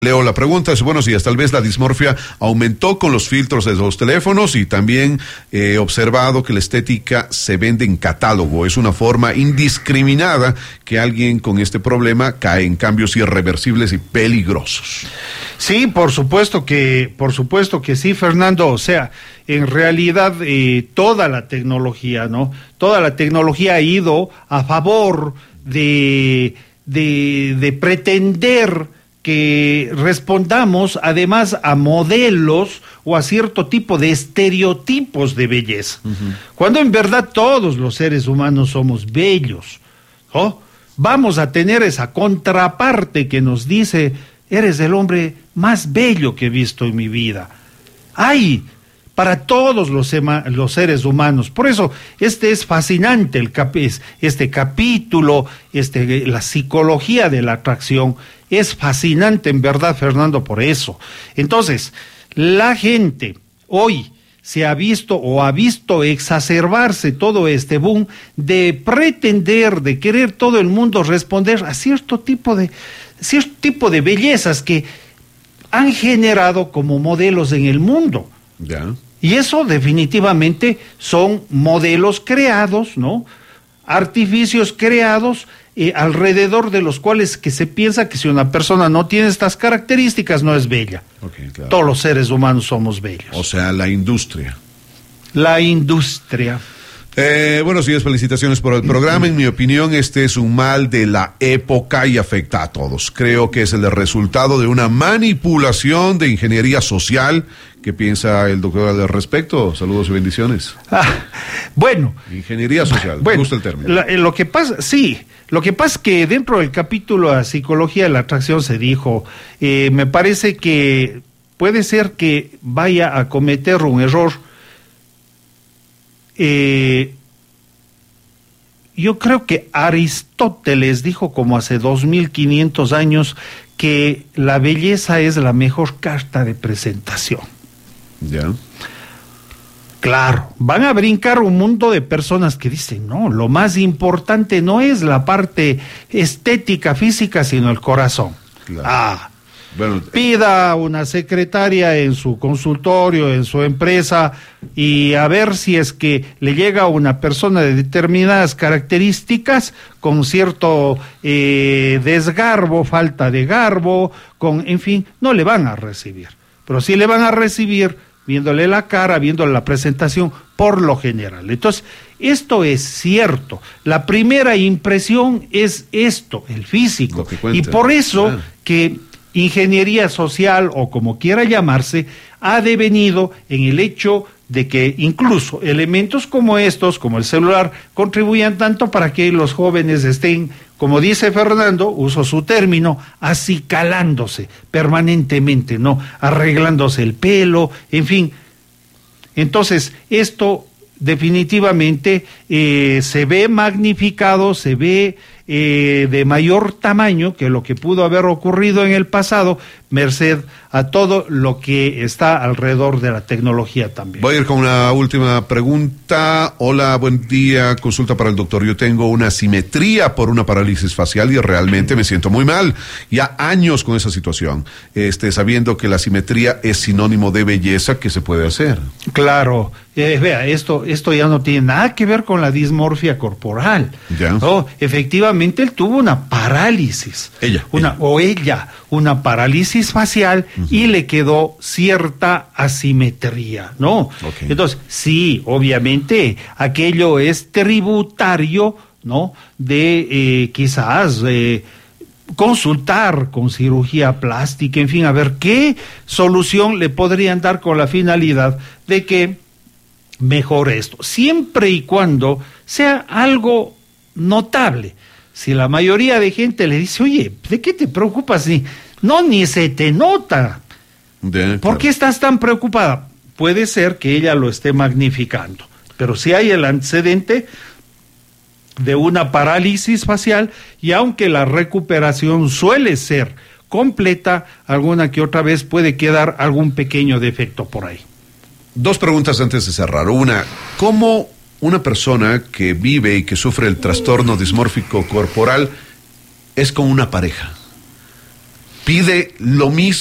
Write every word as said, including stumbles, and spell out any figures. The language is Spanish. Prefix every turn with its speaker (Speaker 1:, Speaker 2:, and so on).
Speaker 1: Leo, la pregunta es, buenos días, tal vez la dismorfia aumentó con los filtros de los teléfonos y también he eh, observado que la estética se vende en catálogo. Es una forma indiscriminada que alguien con este problema cae en cambios irreversibles y peligrosos.
Speaker 2: Sí, por supuesto que, por supuesto que sí, Fernando. O sea, en realidad eh, toda la tecnología, ¿no? Toda la tecnología ha ido a favor de, de, de pretender que respondamos además a modelos o a cierto tipo de estereotipos de belleza, uh-huh. Cuando en verdad todos los seres humanos somos bellos, ¿no? Vamos a tener esa contraparte que nos dice, eres el hombre más bello que he visto en mi vida. Hay para todos los, ema, los seres humanos. Por eso este es fascinante, el cap, este capítulo, este, la psicología de la atracción, es fascinante en verdad, Fernando, por eso. Entonces, la gente hoy se ha visto o ha visto exacerbarse todo este boom de pretender, de querer todo el mundo responder a cierto tipo de, cierto tipo de bellezas que han generado como modelos en el mundo.
Speaker 1: Ya.
Speaker 2: Y eso definitivamente son modelos creados, ¿no? Artificios creados eh, alrededor de los cuales que se piensa que si una persona no tiene estas características no es bella.
Speaker 1: Okay, claro.
Speaker 2: Todos los seres humanos somos bellos.
Speaker 1: O sea, la industria.
Speaker 2: La industria.
Speaker 1: Eh, buenos días, felicitaciones por el programa. En mi opinión, este es un mal de la época y afecta a todos. Creo que es el resultado de una manipulación de ingeniería social. ¿Qué piensa el doctor al respecto? Saludos y bendiciones.
Speaker 2: Ah, bueno.
Speaker 1: Ingeniería social,
Speaker 2: bueno,
Speaker 1: me gusta el término.
Speaker 2: La, lo que pasa, sí, lo que pasa es que dentro del capítulo de psicología de la atracción se dijo, eh, me parece que puede ser que vaya a cometer un error. Eh, yo creo que Aristóteles dijo como hace dos mil quinientos años que la belleza es la mejor carta de presentación.
Speaker 1: Ya.
Speaker 2: Claro, van a brincar un mundo de personas que dicen, no, lo más importante no es la parte estética, física, sino el corazón.
Speaker 1: Claro.
Speaker 2: Ah,
Speaker 1: bueno,
Speaker 2: pida una secretaria en su consultorio, en su empresa, y a ver si es que le llega a una persona de determinadas características, con cierto eh, desgarbo, falta de garbo, con, en fin, no le van a recibir. Pero sí le van a recibir viéndole la cara, viéndole la presentación, por lo general. Entonces, esto es cierto. La primera impresión es esto, el físico. Y por eso ah. que ingeniería social, o como quiera llamarse, ha devenido en el hecho de que incluso elementos como estos, como el celular, contribuyan tanto para que los jóvenes estén, como dice Fernando, uso su término, acicalándose permanentemente, ¿no? Arreglándose el pelo, en fin. Entonces, esto definitivamente eh, se ve magnificado, se ve eh, de mayor tamaño que lo que pudo haber ocurrido en el pasado, merced a todo lo que está alrededor de la tecnología también.
Speaker 1: Voy a ir con una última pregunta. Hola, buen día, consulta para el doctor. Yo tengo una asimetría por una parálisis facial y realmente me siento muy mal. Ya años con esa situación, este, sabiendo que la asimetría es sinónimo de belleza, ¿qué se puede hacer?
Speaker 2: Claro, eh, vea, esto, esto ya no tiene nada que ver con la dismorfia corporal.
Speaker 1: Ya.
Speaker 2: No, efectivamente él tuvo una parálisis.
Speaker 1: Ella.
Speaker 2: Una,
Speaker 1: ella.
Speaker 2: O ella, una parálisis facial, uh-huh. y le quedó cierta asimetría, ¿no?
Speaker 1: Okay.
Speaker 2: Entonces, sí, obviamente, aquello es tributario, ¿no? De eh, quizás eh, consultar con cirugía plástica, en fin, a ver qué solución le podrían dar con la finalidad de que mejore esto, siempre y cuando sea algo notable. Si la mayoría de gente le dice, oye, ¿de qué te preocupas? Ni, no, ni se te nota.
Speaker 1: De,
Speaker 2: ¿Por
Speaker 1: claro.
Speaker 2: qué estás tan preocupada? Puede ser que ella lo esté magnificando, pero si hay el antecedente de una parálisis facial, y aunque la recuperación suele ser completa, alguna que otra vez puede quedar algún pequeño defecto por ahí.
Speaker 1: Dos preguntas antes de cerrar. Una, ¿cómo una persona que vive y que sufre el trastorno dismórfico corporal es con una pareja? pide lo mismo